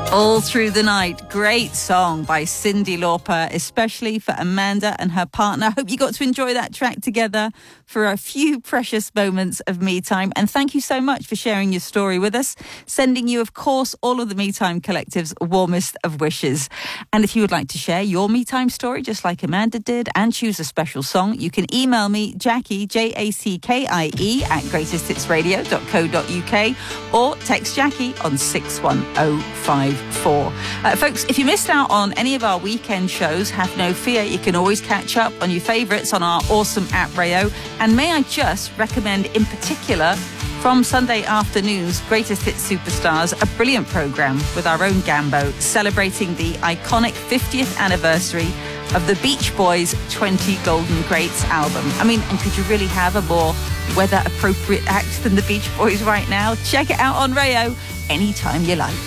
All Through the Night. Great song by Cyndi Lauper, especially for Amanda and her partner. Hope you got to enjoy that track together for a few precious moments of me time. And thank you so much for sharing your story with us. Sending you, of course, all of the Me Time Collective's warmest of wishes. And if you would like to share your Me Time story, just like Amanda did, and choose a special song, you can email me, Jackie, Jackie, at greatesthitsradio.co.uk or text Jackie on 61054. Folks, if you missed out on any of our weekend shows, have no fear. You can always catch up on your favourites on our awesome app, Rayo. And may I just recommend in particular from Sunday afternoons, Greatest Hits Superstars, a brilliant programme with our own Gambo celebrating the iconic 50th anniversary of the Beach Boys' 20 Golden Greats album. I mean, and could you really have a more weather-appropriate act than the Beach Boys right now? Check it out on Rayo anytime you like.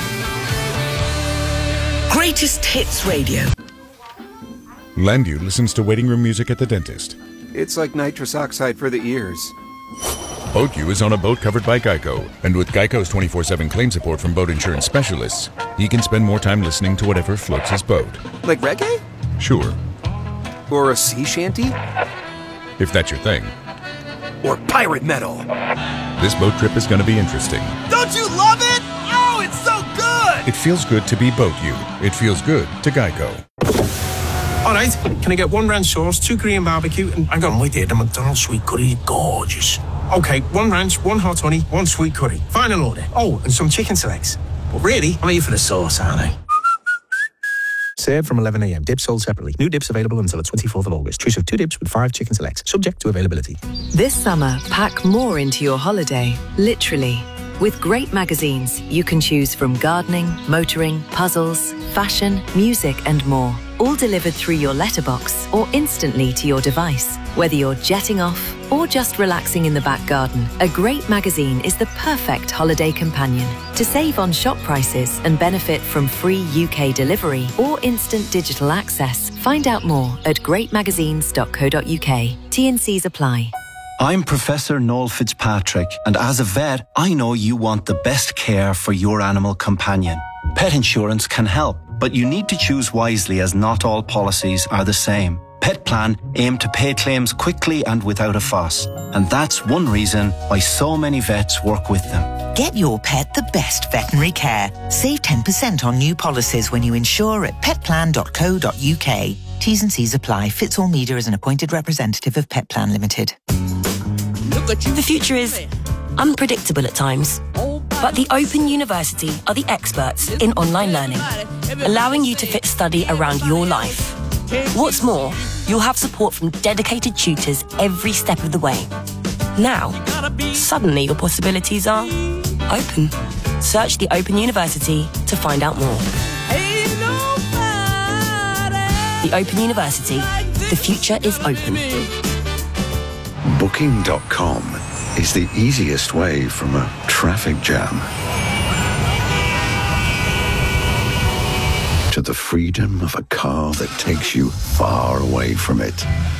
Greatest Hits Radio. Landu listens to waiting room music at the dentist. It's like nitrous oxide for the ears. BoatU is on a boat covered by Geico. And with Geico's 24/7 claim support from boat insurance specialists, he can spend more time listening to whatever floats his boat. Like reggae? Sure. Or a sea shanty? If that's your thing. Or pirate metal? This boat trip is going to be interesting. Don't you love it? Oh, it's so good! It feels good to be BoatU. It feels good to Geico. All right, can I get 1 ranch sauce, 2 Korean barbecue, and hang on, wait here, the McDonald's sweet curry, gorgeous. Okay, 1 ranch, 1 hot honey, 1 sweet curry. Final order. Oh, and some chicken selects. But really, I'm here for the sauce, aren't I? Served from 11 a.m. Dips sold separately. New dips available until the 24th of August. Choose of 2 dips with 5 chicken selects. Subject to availability. This summer, pack more into your holiday. Literally. With great magazines, you can choose from gardening, motoring, puzzles, fashion, music and more. All delivered through your letterbox or instantly to your device. Whether you're jetting off or just relaxing in the back garden, a great magazine is the perfect holiday companion. To save on shop prices and benefit from free UK delivery or instant digital access, find out more at greatmagazines.co.uk. T&Cs apply. I'm Professor Noel Fitzpatrick, and as a vet, I know you want the best care for your animal companion. Pet insurance can help, but you need to choose wisely as not all policies are the same. Pet Plan aim to pay claims quickly and without a fuss, and that's one reason why so many vets work with them. Get your pet the best veterinary care. Save 10% on new policies when you insure at petplan.co.uk. T's and C's apply. Fits All Media is an appointed representative of Pet Plan Limited. The future is unpredictable at times, but the Open University are the experts in online learning, allowing you to fit study around your life. What's more, you'll have support from dedicated tutors every step of the way. Now, suddenly your possibilities are open. Search the Open University to find out more. The Open University. The future is open. Booking.com is the easiest way from a traffic jam to the freedom of a car that takes you far away from it.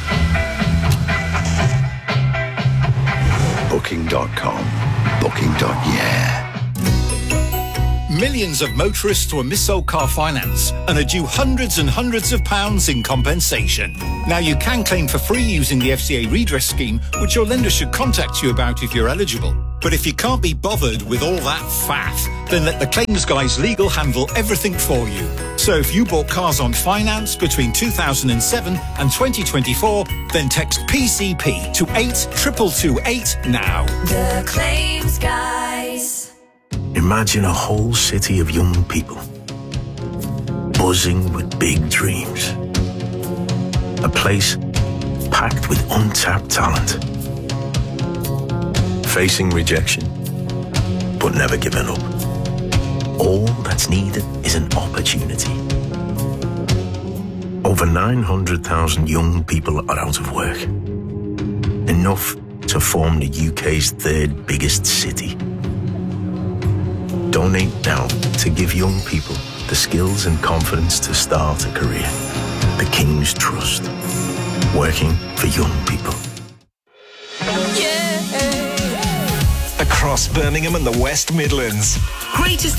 Booking.com. Booking.yeah. Millions of motorists were mis-sold car finance and are due hundreds and hundreds of pounds in compensation. Now you can claim for free using the FCA redress scheme, which your lender should contact you about if you're eligible. But if you can't be bothered with all that faff, then let the claims guys legal handle everything for you. So if you bought cars on finance between 2007 and 2024, then text PCP to 82228 now. The claims guys. Imagine a whole city of young people, buzzing with big dreams. A place packed with untapped talent. Facing rejection, but never giving up. All that's needed is an opportunity. Over 900,000 young people are out of work. Enough to form the UK's 3rd biggest city. Donate now to give young people the skills and confidence to start a career. The King's Trust. Working for young people. Across Birmingham and the West Midlands. Greatest